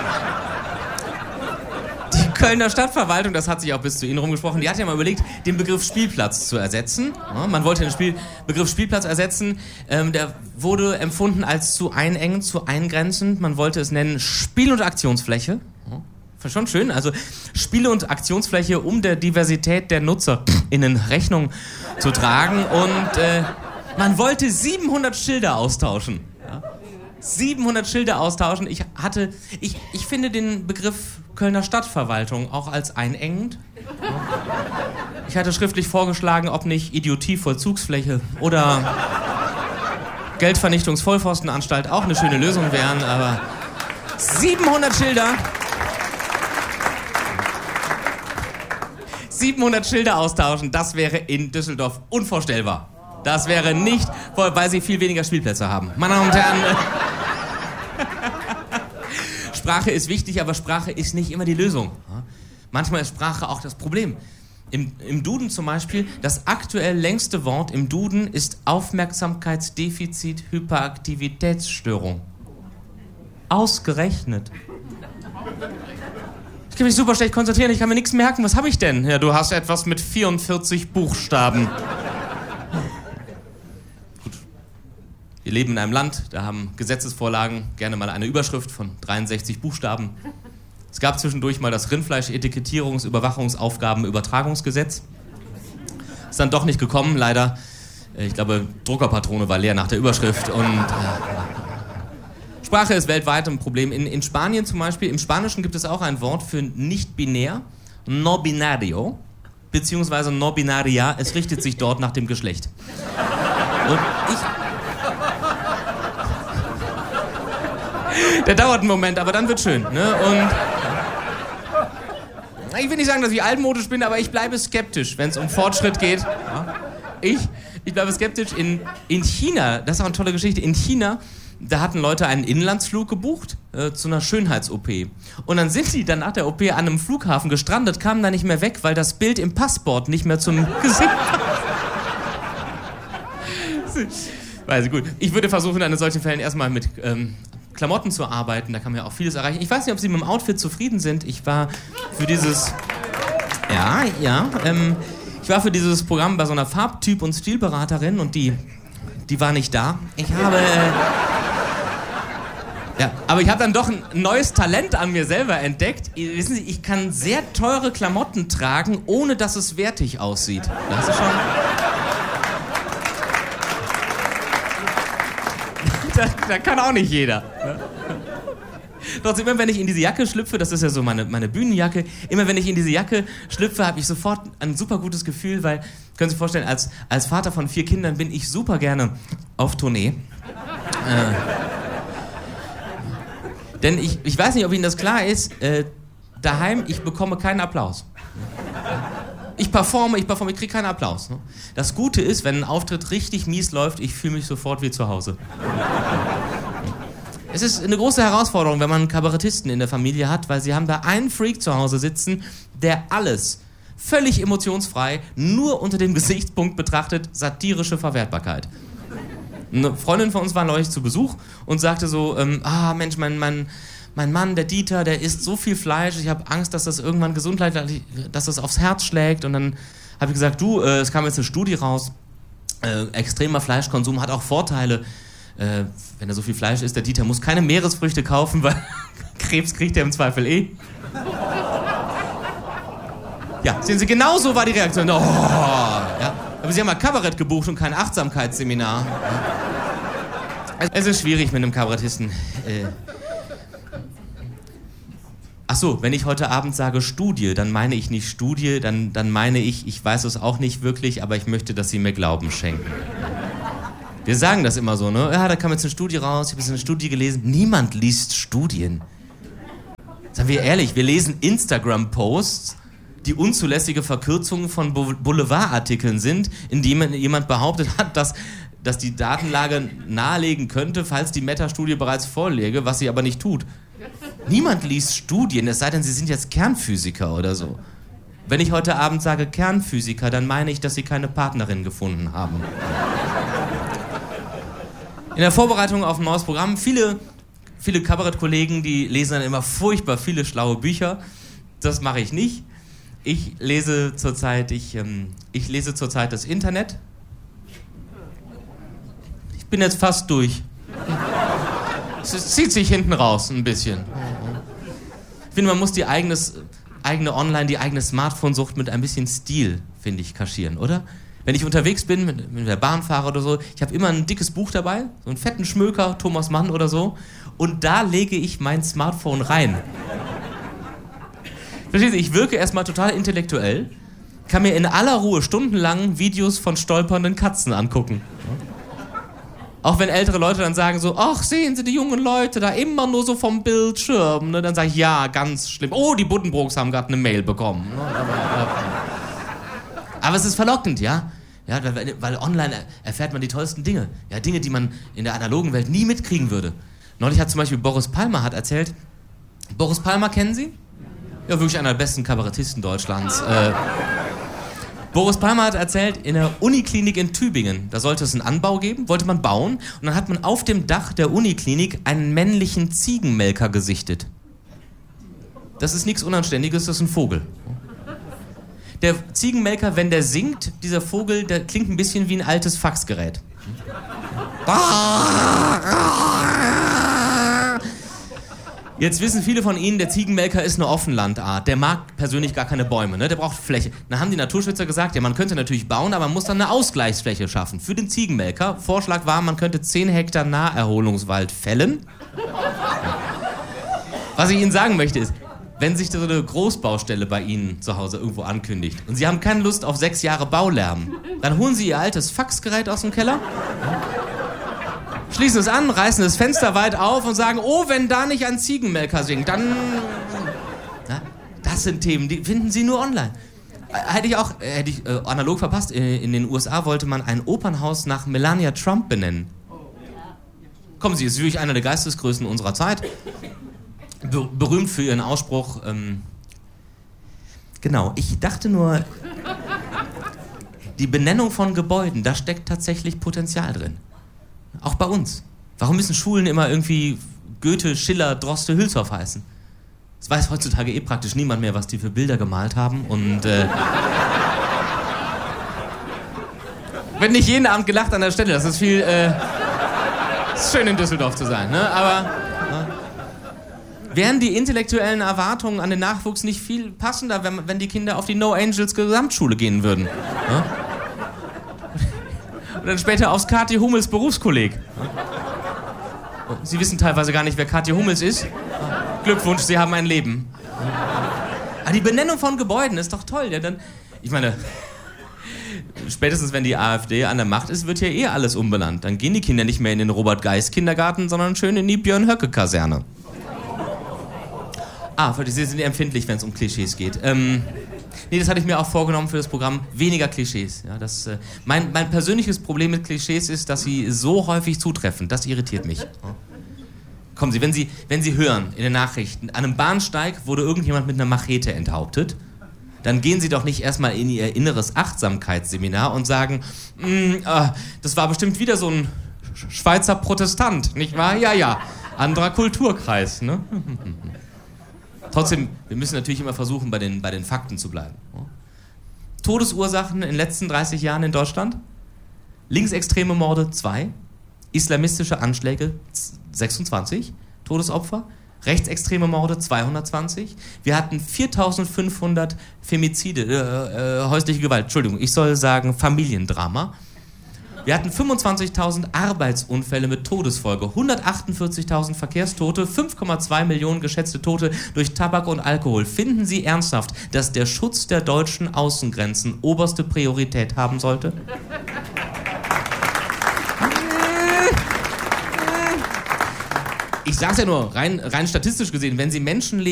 die Kölner Stadtverwaltung, das hat sich auch bis zu Ihnen rumgesprochen, die hat ja mal überlegt, den Begriff Spielplatz zu ersetzen. Ja, man wollte den Spiel, Begriff Spielplatz ersetzen, ähm, der wurde empfunden als zu einengend, zu eingrenzend. Man wollte es nennen Spiel- und Aktionsfläche. Ja, schon schön, also Spiele- und Aktionsfläche, um der Diversität der NutzerInnen Rechnung zu tragen. Und äh, man wollte siebenhundert Schilder austauschen. Ja, siebenhundert Schilder austauschen. Ich hatte, ich, ich finde den Begriff Kölner Stadtverwaltung auch als einengend. Ich hatte schriftlich vorgeschlagen, ob nicht Idiotie-Vollzugsfläche oder Geldvernichtungs-Vollpfostenanstalt auch eine schöne Lösung wären, aber siebenhundert Schilder. siebenhundert Schilder austauschen, das wäre in Düsseldorf unvorstellbar. Das wäre nicht, weil sie viel weniger Spielplätze haben. Meine Damen und Herren, Sprache ist wichtig, aber Sprache ist nicht immer die Lösung. Manchmal ist Sprache auch das Problem. Im, im Duden zum Beispiel, das aktuell längste Wort im Duden ist Aufmerksamkeitsdefizit-Hyperaktivitätsstörung. Ausgerechnet. Ich kann mich super schlecht konzentrieren, ich kann mir nichts merken. Was habe ich denn? Ja, du hast etwas mit vierundvierzig Buchstaben. Gut. Wir leben in einem Land, da haben Gesetzesvorlagen gerne mal eine Überschrift von dreiundsechzig Buchstaben. Es gab zwischendurch mal das Rindfleisch-Etikettierungs-, Überwachungsaufgaben-Übertragungsgesetz. Ist dann doch nicht gekommen, leider. Ich glaube, Druckerpatrone war leer nach der Überschrift. Und äh, Sprache ist weltweit ein Problem. In, in Spanien zum Beispiel, im Spanischen gibt es auch ein Wort für nicht-binär, no-binario, beziehungsweise no-binaria. Es richtet sich dort nach dem Geschlecht. Und ich... Der dauert einen Moment, aber dann wird schön. Ne? Und ich will nicht sagen, dass ich altmodisch bin, aber ich bleibe skeptisch, wenn es um Fortschritt geht. Ja? Ich, ich bleibe skeptisch. In, in China, das ist auch eine tolle Geschichte, in China, da hatten Leute einen Inlandsflug gebucht äh, zu einer Schönheits-O P. Und dann sind die dann nach der O P an einem Flughafen gestrandet, kamen da nicht mehr weg, weil das Bild im Passport nicht mehr zum Gesicht passt. Also gut, ich würde versuchen, in solchen Fällen erstmal mit ähm, Klamotten zu arbeiten. Da kann man ja auch vieles erreichen. Ich weiß nicht, ob Sie mit dem Outfit zufrieden sind. Ich war für dieses... Ja, ja. Ähm, ich war für dieses Programm bei so einer Farbtyp- und Stilberaterin und die, die war nicht da. Ich habe... Äh, ja, aber ich habe dann doch ein neues Talent an mir selber entdeckt. Wissen Sie, ich kann sehr teure Klamotten tragen, ohne dass es wertig aussieht. Das ist schon... Da, da kann auch nicht jeder. Trotzdem, immer wenn ich in diese Jacke schlüpfe, das ist ja so meine, meine Bühnenjacke, immer wenn ich in diese Jacke schlüpfe, habe ich sofort ein super gutes Gefühl, weil, können Sie sich vorstellen, als, als Vater von vier Kindern bin ich super gerne auf Tournee. Äh, denn ich, ich weiß nicht, ob Ihnen das klar ist, äh, daheim, ich bekomme keinen Applaus. Ich performe, ich performe, ich kriege keinen Applaus. Ne? Das Gute ist, wenn ein Auftritt richtig mies läuft, ich fühle mich sofort wie zu Hause. Es ist eine große Herausforderung, wenn man einen Kabarettisten in der Familie hat, weil sie haben da einen Freak zu Hause sitzen, der alles völlig emotionsfrei, nur unter dem Gesichtspunkt betrachtet, satirische Verwertbarkeit. Eine Freundin von uns war neulich zu Besuch und sagte so, ähm, ah Mensch, mein, mein, mein Mann, der Dieter, der isst so viel Fleisch, ich habe Angst, dass das irgendwann gesundheitlich, dass das aufs Herz schlägt. Und dann habe ich gesagt, du, äh, es kam jetzt eine Studie raus, äh, extremer Fleischkonsum hat auch Vorteile. Äh, wenn er so viel Fleisch isst, der Dieter muss keine Meeresfrüchte kaufen, weil Krebs kriegt er im Zweifel eh. Ja, sehen Sie, genau so war die Reaktion. Oh, ja. Aber Sie haben mal Kabarett gebucht und kein Achtsamkeitsseminar. Es ist schwierig mit einem Kabarettisten. Äh, Ach so, wenn ich heute Abend sage Studie, dann meine ich nicht Studie, dann, dann meine ich, ich weiß es auch nicht wirklich, aber ich möchte, dass Sie mir Glauben schenken. Wir sagen das immer so, ne? Ja, da kam jetzt eine Studie raus, ich habe jetzt eine Studie gelesen. Niemand liest Studien. Sagen wir ehrlich, wir lesen Instagram-Posts, die unzulässige Verkürzungen von Boulevardartikeln sind, in denen jemand behauptet hat, dass, dass die Datenlage nahelegen könnte, falls die Meta-Studie bereits vorläge, was sie aber nicht tut. Niemand liest Studien, es sei denn, sie sind jetzt Kernphysiker oder so. Wenn ich heute Abend sage Kernphysiker, dann meine ich, dass sie keine Partnerin gefunden haben. In der Vorbereitung auf ein neues Programm, viele, viele Kabarettkollegen, die lesen dann immer furchtbar viele schlaue Bücher. Das mache ich nicht. Ich lese zurzeit, ich, ähm, ich lese zurzeit das Internet. Ich bin jetzt fast durch. Es zieht sich hinten raus ein bisschen. Ich finde, man muss die eigenes, eigene Online, die eigene Smartphone-Sucht mit ein bisschen Stil, finde ich, kaschieren, oder? Wenn ich unterwegs bin, mit, mit der Bahn fahre oder so, ich habe immer ein dickes Buch dabei, so einen fetten Schmöker, Thomas Mann oder so, und da lege ich mein Smartphone rein. Verstehst du, ich wirke erstmal total intellektuell, kann mir in aller Ruhe stundenlang Videos von stolpernden Katzen angucken. Auch wenn ältere Leute dann sagen so, ach, sehen Sie die jungen Leute da immer nur so vom Bildschirm. Ne? Dann sage ich, ja, ganz schlimm. Oh, die Buddenbrooks haben gerade eine Mail bekommen. Aber es ist verlockend, ja? Ja, weil online erfährt man die tollsten Dinge. Ja, Dinge, die man in der analogen Welt nie mitkriegen würde. Neulich hat zum Beispiel Boris Palmer hat erzählt, Boris Palmer kennen Sie? Ja, wirklich einer der besten Kabarettisten Deutschlands. Äh, Boris Palmer hat erzählt, in der Uniklinik in Tübingen, da sollte es einen Anbau geben, wollte man bauen, und dann hat man auf dem Dach der Uniklinik einen männlichen Ziegenmelker gesichtet. Das ist nichts Unanständiges, das ist ein Vogel. Der Ziegenmelker, wenn der singt, dieser Vogel, der klingt ein bisschen wie ein altes Faxgerät. Jetzt wissen viele von Ihnen, der Ziegenmelker ist eine Offenlandart. Der mag persönlich gar keine Bäume, ne? Der braucht Fläche. Dann haben die Naturschützer gesagt, ja, man könnte natürlich bauen, aber man muss dann eine Ausgleichsfläche schaffen. Für den Ziegenmelker, Vorschlag war, man könnte zehn Hektar Naherholungswald fällen. Was ich Ihnen sagen möchte ist, wenn sich so eine Großbaustelle bei Ihnen zu Hause irgendwo ankündigt und Sie haben keine Lust auf sechs Jahre Baulärm, dann holen Sie Ihr altes Faxgerät aus dem Keller, schließen es an, reißen das Fenster weit auf und sagen, oh, wenn da nicht ein Ziegenmelker singt, dann... Na, das sind Themen, die finden Sie nur online. Hätte ich auch hätte ich, äh, analog verpasst, in den U S A wollte man ein Opernhaus nach Melania Trump benennen. Kommen Sie, ist wirklich einer der Geistesgrößen unserer Zeit. Be- berühmt für ihren Ausspruch. Ähm, genau, ich dachte nur, die Benennung von Gebäuden, da steckt tatsächlich Potenzial drin. Auch bei uns. Warum müssen Schulen immer irgendwie Goethe, Schiller, Droste, Hülshoff heißen? Das weiß heutzutage eh praktisch niemand mehr, was die für Bilder gemalt haben. Und äh, wird nicht jeden Abend gelacht an der Stelle. Das ist viel... Äh, ist schön in Düsseldorf zu sein, ne? Aber... Wären die intellektuellen Erwartungen an den Nachwuchs nicht viel passender, wenn, wenn die Kinder auf die No Angels Gesamtschule gehen würden? Ja? Und dann später aufs Kathi Hummels Berufskolleg. Sie wissen teilweise gar nicht, wer Kathi Hummels ist. Glückwunsch, Sie haben ein Leben. Aber die Benennung von Gebäuden ist doch toll. Ja, dann, ich meine, spätestens wenn die AfD an der Macht ist, wird hier eh alles umbenannt. Dann gehen die Kinder nicht mehr in den Robert-Geis-Kindergarten, sondern schön in die Björn-Höcke-Kaserne. Ah, Sie sind empfindlich, wenn es um Klischees geht. Ähm, nee, das hatte ich mir auch vorgenommen für das Programm. Weniger Klischees. Ja, das, äh, mein, mein persönliches Problem mit Klischees ist, dass sie so häufig zutreffen. Das irritiert mich. Ja. Kommen Sie, wenn Sie, wenn Sie hören in den Nachrichten, an einem Bahnsteig wurde irgendjemand mit einer Machete enthauptet, dann gehen Sie doch nicht erstmal in Ihr inneres Achtsamkeitsseminar und sagen, äh, das war bestimmt wieder so ein Schweizer Protestant, nicht wahr? Ja, ja, anderer Kulturkreis, ne? Trotzdem, wir müssen natürlich immer versuchen, bei den, bei den Fakten zu bleiben. Todesursachen in den letzten dreißig Jahren in Deutschland? Linksextreme Morde zwei, islamistische Anschläge sechsundzwanzig, Todesopfer, rechtsextreme Morde zweihundertzwanzig. Wir hatten viertausendfünfhundert Femizide, äh, äh, häusliche Gewalt, Entschuldigung, ich soll sagen Familiendrama. Wir hatten fünfundzwanzigtausend Arbeitsunfälle mit Todesfolge, hundertachtundvierzigtausend Verkehrstote, fünf Komma zwei Millionen geschätzte Tote durch Tabak und Alkohol. Finden Sie ernsthaft, dass der Schutz der deutschen Außengrenzen oberste Priorität haben sollte? Ich sag's ja nur, rein, rein statistisch gesehen, wenn Sie Menschenleben